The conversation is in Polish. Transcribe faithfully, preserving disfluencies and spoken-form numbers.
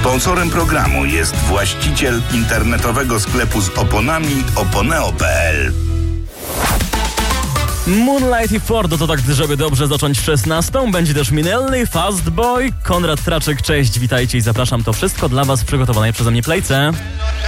Sponsorem programu jest właściciel internetowego sklepu z oponami oponeo kropka p l. Moonlight i Fordo to tak, żeby dobrze zacząć szesnastą. Będzie też Minelli, Fast Boy, Konrad Traczyk. Cześć, witajcie i zapraszam. To wszystko dla Was w przygotowanej przeze mnie playce.